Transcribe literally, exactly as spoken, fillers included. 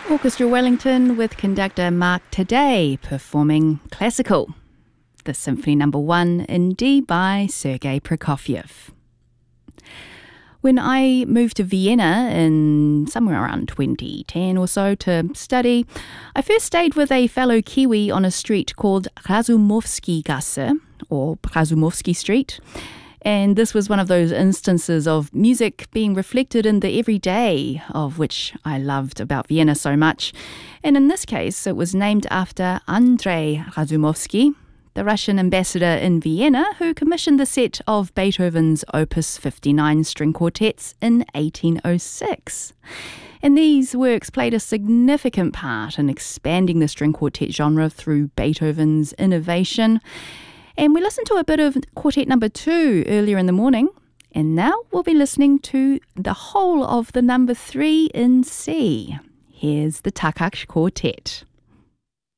Orchestra Wellington with conductor Mark Taddei performing Classical, the Symphony Number One in D by Sergei Prokofiev. When I moved to Vienna in somewhere around twenty ten or so to study, I first stayed with a fellow Kiwi on a street called Razumovsky Gasse, or Razumovsky Street. And this was one of those instances of music being reflected in the everyday, of which I loved about Vienna so much. And in this case, it was named after Andrei Razumovsky, the Russian ambassador in Vienna, who commissioned the set of Beethoven's Opus fifty-nine string quartets in eighteen oh six. And these works played a significant part in expanding the string quartet genre through Beethoven's innovation. And we listened to a bit of Quartet Number Two earlier in the morning, and now we'll be listening to the whole of the Number Three in C. Here's the Takács Quartet.